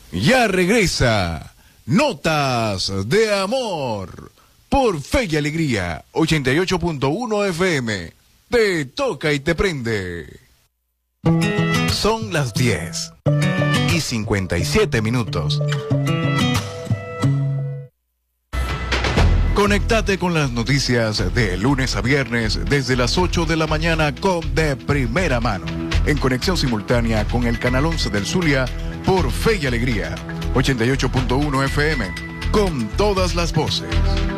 Ya regresa Notas de Amor por Fe y Alegría 88.1 FM. Te toca y te prende. Son las 10:57. Conéctate con las noticias de lunes a viernes desde las 8 de la mañana con De Primera Mano, en conexión simultánea con el canal 11 del Zulia por Fe y Alegría 88.1 FM, con todas las voces.